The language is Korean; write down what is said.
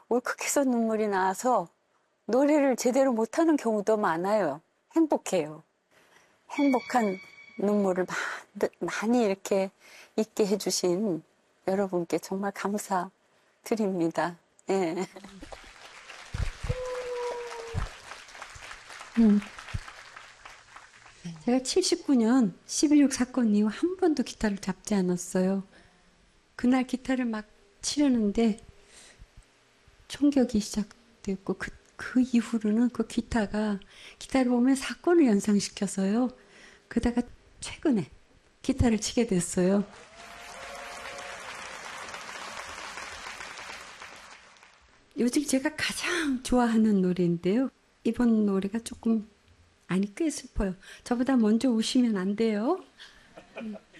울컥해서 눈물이 나서 노래를 제대로 못하는 경우도 많아요. 행복해요. 행복한 눈물을 많이 이렇게 있게 해주신 여러분께 정말 감사드립니다. 예. 제가 79년 11.6 사건 이후 한 번도 기타를 잡지 않았어요. 그날 기타를 막 치려는데 총격이 시작됐고 그 이후로는 그 기타를 보면 사건을 연상시켜서요. 그러다가 최근에 기타를 치게 됐어요. 요즘 제가 가장 좋아하는 노래인데요. 이번 노래가 조금 꽤 슬퍼요. 저보다 먼저 우시면 안 돼요.